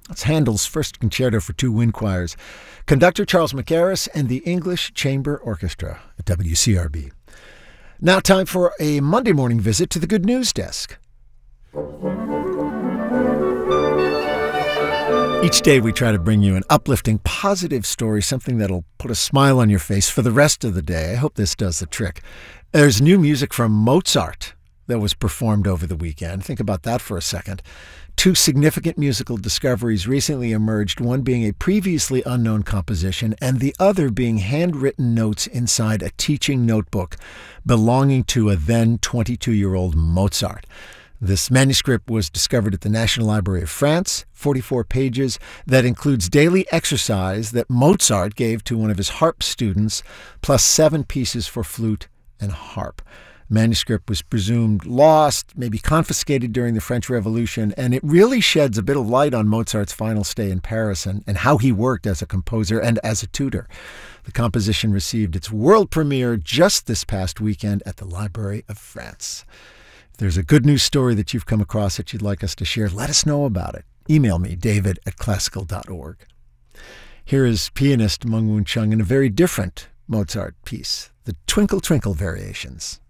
That's Handel's First Concerto for Two Wind Choirs. Conductor Charles McGarris and the English Chamber Orchestra at WCRB. Now time for a Monday morning visit to the Good News Desk. Each day we try to bring you an uplifting, positive story, something that'll put a smile on your face for the rest of the day. I hope this does the trick. There's new music from Mozart that was performed over the weekend. Think about that for a second. Two significant musical discoveries recently emerged, one being a previously unknown composition and the other being handwritten notes inside a teaching notebook belonging to a then 22-year-old Mozart. This manuscript was discovered at the National Library of France, 44 pages, that includes daily exercise that Mozart gave to one of his harp students, plus 7 pieces for flute and harp. Manuscript was presumed lost, maybe confiscated during the French Revolution, and it really sheds a bit of light on Mozart's final stay in Paris and how he worked as a composer and as a tutor. The composition received its world premiere just this past weekend at the Library of France. If there's a good news story that you've come across that you'd like us to share, let us know about it. Email me, david@classical.org. Here is pianist Meng Woon Chung in a very different Mozart piece, the Twinkle Twinkle Variations.